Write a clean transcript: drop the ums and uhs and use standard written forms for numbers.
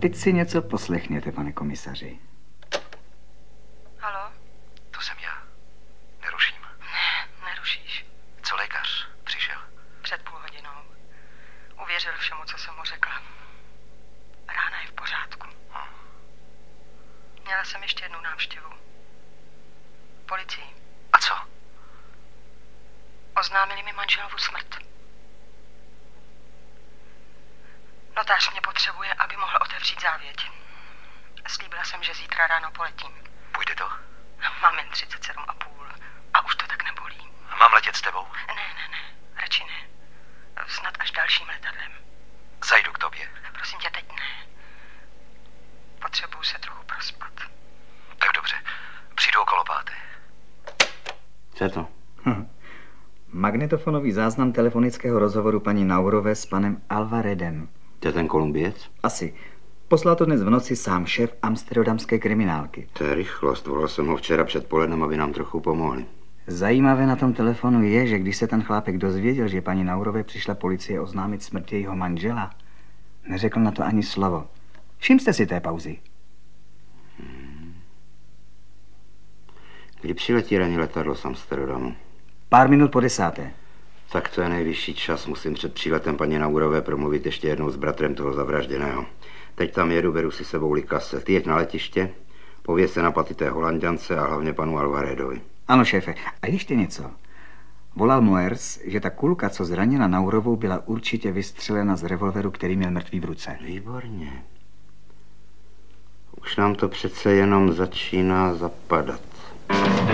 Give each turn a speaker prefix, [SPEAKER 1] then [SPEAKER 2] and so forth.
[SPEAKER 1] teď si něco poslechněte, pane komisaři.
[SPEAKER 2] Haló?
[SPEAKER 3] To jsem já. Neruším.
[SPEAKER 2] Ne, nerušíš.
[SPEAKER 3] Co lékař? Přišel?
[SPEAKER 2] Před půl hodinou. Uvěřil všemu, co jsem mu řekla. Rána je v pořádku. Měla jsem ještě jednu návštěvu. Policii.
[SPEAKER 3] A co?
[SPEAKER 2] Oznámili mi manželovu smrt. Notář mě potřebuje, aby mohl otevřít závěť. Slíbila jsem, že zítra ráno poletím.
[SPEAKER 3] Půjde to?
[SPEAKER 2] Mám jen 37,5 a už to tak nebolí.
[SPEAKER 3] Mám letět s tebou?
[SPEAKER 2] Ne, radši ne. Snad až dalším letadlem.
[SPEAKER 3] Zajdu k tobě.
[SPEAKER 2] Prosím tě, teď ne. Potřebuju se trochu prospat.
[SPEAKER 3] Tak dobře, přijdu okolo 5.
[SPEAKER 1] Co je to? Magnetofonový záznam telefonického rozhovoru paní Naurové s panem Alvaredem.
[SPEAKER 4] To je ten Kolumbiec?
[SPEAKER 1] Asi. Poslal to dnes v noci sám šéf amsterdamské kriminálky.
[SPEAKER 4] To je rychlost. Volal jsem ho včera předpolednem, aby nám trochu pomohli.
[SPEAKER 1] Zajímavé na tom telefonu je, že když se ten chlápek dozvěděl, že paní Naurové přišla policie oznámit smrt jejího manžela, neřekl na to ani slovo. Všimste si té pauzy.
[SPEAKER 4] Kdy přiletí ranní letadlo z Amsterdamu?
[SPEAKER 1] Pár minut po 10.
[SPEAKER 4] Tak to je nejvyšší čas. Musím před příletem paní Naurové promluvit ještě jednou s bratrem toho zavražděného. Teď tam jedu, beru si sebou Likase. Ty jeď na letiště, pověz se na paty té Holanďance a hlavně panu Alvaredovi.
[SPEAKER 1] Ano, šéfe. A ještě něco. Volal Moers, že ta kulka, co zranila Naurovou, byla určitě vystřelena z revolveru, který měl mrtvý v ruce.
[SPEAKER 4] Výborně. Už nám to přece jenom začíná zapadat.